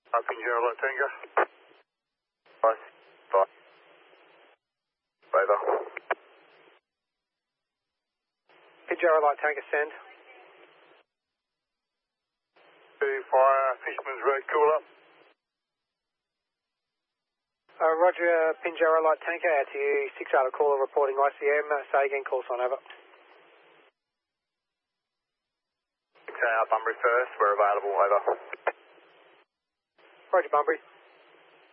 Pinjaro Light Tango. Bye. Bye. Over. Pinjaro Light Tango, send. Fire, Fishman's Road, cool up. Roger, Pinjaro Light Tango, out to you, 6 out of caller reporting ICM, say again, call sign over. 6 out, Bunbury first, we're available, over. Roger, Bunbury.